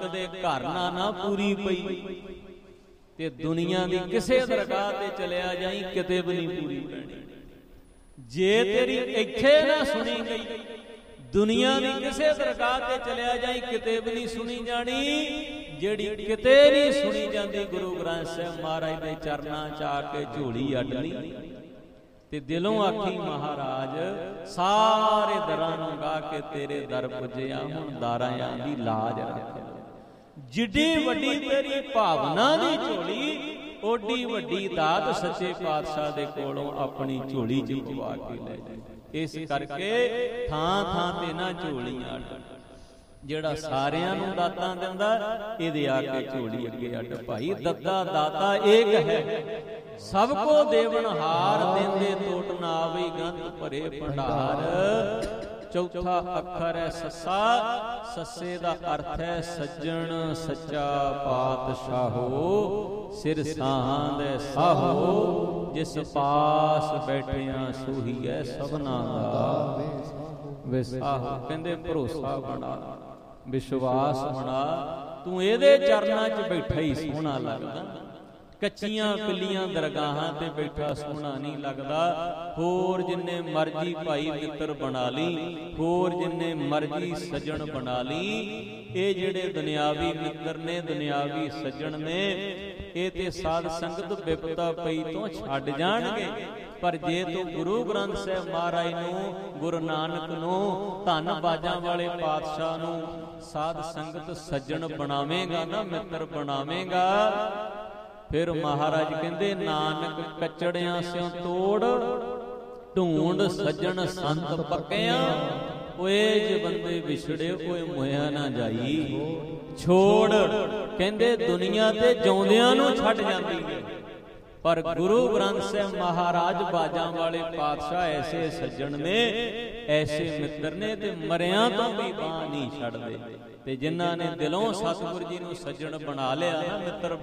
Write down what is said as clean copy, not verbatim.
ਦੇ ਘਰ ਨਾ ਪੂਰੀ ਪਈ ਤੇ ਦੁਨੀਆ ਦੀ ਕਿਸੇ ਦਰਗਾਹ ਤੇ ਚਲਿਆ ਜਾਈ ਕਿਤੇ ਵੀ ਨਹੀਂ ਪੂਰੀ ਪੈਣੀ। ਜੇ ਤੇਰੀ ਇੱਥੇ ਨਾ ਸੁਣੀ ਗਈ, ਦੁਨੀਆ ਦੀ ਕਿਸੇ ਦਰਗਾਹ ਤੇ ਚਲਿਆ ਜਾਈ ਕਿਤੇ ਵੀ ਨਹੀਂ ਸੁਣੀ ਜਾਣੀ। ਜਿਹੜੀ ਕਿਤੇ ਨਹੀਂ ਸੁਣੀ ਜਾਂਦੀ ਗੁਰੂ ਗ੍ਰੰਥ ਸਾਹਿਬ ਮਹਾਰਾਜ ਦੇ ਚਰਨਾਂ ਚ ਆ ਕੇ ਝੋਲੀ ਅੱਡ ਲਈ ਤੇ ਦਿਲੋਂ ਆਖੀ ਮਹਾਰਾਜ ਸਾਰੇ ਦਰਾਂ ਨੂੰ ਗਾ ਕੇ ਤੇਰੇ ਦਰ ਪੁੱਜਿਆ, ਹੁਣ ਦਾਰਾਂ ਦੀ ਲਾਜ ਰੱਖ। ਜਿੱਡੀ ਵੱਡੀ ਤੇਰੀ ਭਾਵਨਾ ਦੀ ਝੋਲੀ, ਓਡੀ ਵੱਡੀ ਦਾਤ ਸੱਚੇ ਪਾਤਸ਼ਾਹ ਦੇ ਕੋਲੋਂ ਆਪਣੀ ਝੋਲੀ ਚ ਪਵਾ ਕੇ ਲੈ ਜਾਏ। ਇਸ ਕਰਕੇ ਥਾਂ ਥਾਂ ਤੇ ਨਾ ਝੋਲੀਆਂ ਅੱਡ। ਜਿਹੜਾ ਸਾਰਿਆਂ ਨੂੰ ਦਾਤਾਂ ਦਿੰਦਾ ਇਹਦੇ ਆ ਕੇ ਝੋਲੀ ਅੱਗੇ ਅੱਡ। ਭਾਈ ਦੱਦਾ ਦਾਤਾ ਏਕ ਹੈ, ਸਭ ਕੋ ਦੇਵਨ ਹਾਰ, ਦਿੰਦੇ ਟੋਟ ਨਾ ਆਵੇ ਗੰਧ ਭਰੇ ਭੰਡਾਰ। ਚੌਥਾ ਅੱਖਰ ਹੈ ਸੱਸਾ, ਸੱਸੇ ਦਾ ਅਰਥ ਹੈ ਸੱਜਣ ਸੱਚਾ ਪਾਤਸ਼ਾਹੋ। ਸਿਰ ਸਾਂਦ ਸਾਹੋ, ਜਿਸ ਪਾਸ ਬੈਠਿਆਂ ਸੋਹੀ ਹੈ ਸਭਨਾ ਦਾ ਵਿਸਾਹੋ। ਕਹਿੰਦੇ ਭਰੋਸਾ ਬਣਾ, ਵਿਸ਼ਵਾਸ ਬਣਾ, ਤੂੰ ਇਹਦੇ ਚਰਨਾਂ 'ਚ ਬੈਠਾ ਹੀ ਸੋਹਣਾ ਲੱਗਦਾ। ਕੱਚੀਆਂ ਪਿੱਲੀਆਂ ਦਰਗਾਹਾਂ ਤੇ ਬੈਠਾ ਸੋਹਣਾ ਨਹੀਂ ਲੱਗਦਾ। ਹੋਰ ਜਿੰਨੇ ਮਰਜੀ ਭਾਈ ਮਿੱਤਰ ਬਣਾ ਲਈ, ਹੋਰ ਜਿੰਨੇ ਮਰਜੀ ਸੱਜਣ ਬਣਾ ਲਈ, ਇਹ ਜਿਹੜੇ ਦੁਨਿਆਵੀ ਮਿੱਤਰ ਨੇ, ਦੁਨਿਆਵੀ ਸੱਜਣ ਨੇ, ਇਹ ਤੇ ਸਾਧ ਸੰਗਤ ਬਿਪਤਾ ਪਈ ਤੋਂ ਛੱਡ ਜਾਣਗੇ। ਪਰ ਜੇ ਤੂੰ ਗੁਰੂ ਗ੍ਰੰਥ ਸਾਹਿਬ ਮਹਾਰਾਜ ਨੂੰ, ਗੁਰੂ ਨਾਨਕ ਨੂੰ, ਧੰਨ ਬਾਜਾਂ ਵਾਲੇ ਪਾਤਸ਼ਾਹ ਨੂੰ ਸਾਧ ਸੰਗਤ ਸੱਜਣ ਬਣਾਵੇਂਗਾ ਨਾ, ਮਿੱਤਰ ਬਣਾਵੇਂਗਾ, ਫਿਰ ਮਹਾਰਾਜ ਕਹਿੰਦੇ ਨਾਨਕ ਕਚੜਿਆਂ ਸਿਓ ਤੋੜ, ਢੂੰਡ ਸੱਜਣ ਸੰਤ ਪੱਕਿਆਂ। ਓਏ ਜੇ ਬੰਦੇ ਵਿਛੜੇ ਓਏ ਮੋਇਆ ਨਾ ਜਾਈ ਛੋੜ। ਕਹਿੰਦੇ ਦੁਨੀਆ ਤੇ ਜਿਉਂਦਿਆਂ ਨੂੰ ਛੱਡ ਜਾਂਦੀ ਹੈ, ਪਰ ਗੁਰੂ ਗ੍ਰੰਥ ਸਾਹਿਬ ਮਹਾਰਾਜ ਬਾਜਾਂ ਵਾਲੇ ਪਾਤਸ਼ਾਹ ਐਸੇ ਸੱਜਣ ਨੇ, ਐਸੇ ਮਿੱਤਰ ਨੇ ਤੇ ਮਰਿਆਂ ਤੋਂ ਵੀ ਬਾਂਹ ਨਹੀਂ ਛੱਡਦੇ। ਤੇ ਜਿਨ੍ਹਾਂ ਨੇ ਦਿਲੋਂ ਸਤਿਗੁਰੂ ਜੀ ਨੂੰ ਸੱਜਣ ਬਣਾ ਲਿਆ ਨਾ, ਮਿੱਤਰ